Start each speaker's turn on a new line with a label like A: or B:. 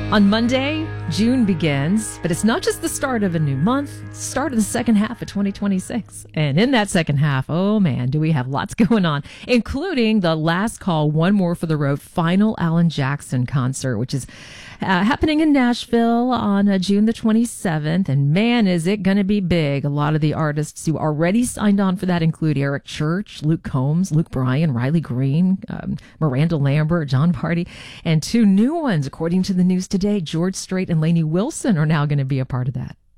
A: On Monday, June begins, but it's not just the start of a new month, it's the start of the second half of 2026. And in that second half, oh man, do we have lots going on, including the Last Call, One More for the Road final Alan Jackson concert, which is happening in Nashville on June the 27th. And man, is it going to be big. A lot of the artists who already signed on for that include Eric Church, Luke Combs, Luke Bryan, Riley Green, Miranda Lambert, John Party, and two new ones, according to the news today. George Strait and Lainey Wilson are now going to be a part of that.